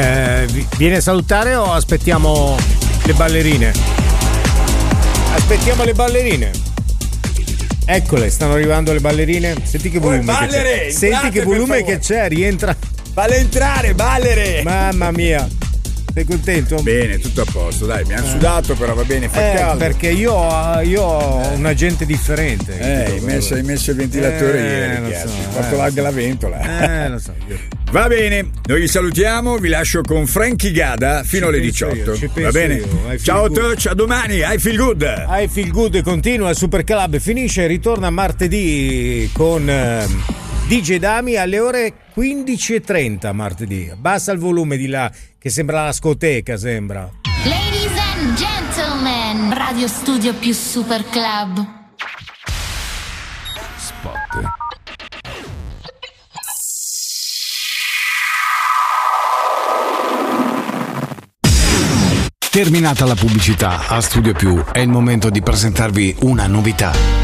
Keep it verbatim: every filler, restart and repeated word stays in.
Eh, vieni a salutare o aspettiamo le ballerine? Aspettiamo le ballerine. Eccole, stanno arrivando le ballerine. Senti che volume. Ballere, che c'è. Senti che volume che c'è, rientra. Falle entrare, ballere. Mamma mia. Sei contento? Bene, tutto a posto, dai, mi hanno eh. sudato, però va bene, fa eh, caldo. Perché io, io ho un agente differente. Eh, hai messo, hai messo il ventilatore eh, ieri, so, porto eh, larga la ventola. Eh, lo so. Va bene, noi vi salutiamo, vi lascio con Frankie Gada fino ci alle diciotto. Io, va bene? Io, ciao Touch, a domani, I feel good. I feel good continua, il Super Club finisce e ritorna martedì con uh, D J Dami alle ore quindici e trenta martedì. Abbassa il volume di là, che sembra la scoteca, sembra. Ladies and gentlemen, Radio Studio più Super Club. Spot. Terminata la pubblicità, a Studio Più è il momento di presentarvi una novità.